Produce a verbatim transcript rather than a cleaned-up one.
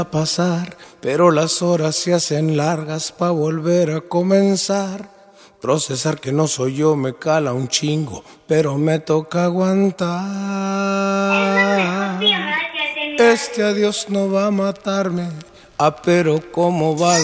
a pasar, pero las horas se hacen largas pa' volver a comenzar. Procesar que no soy yo me cala un chingo, pero me toca aguantar. Este adiós no va a matarme, ah, pero cómo va a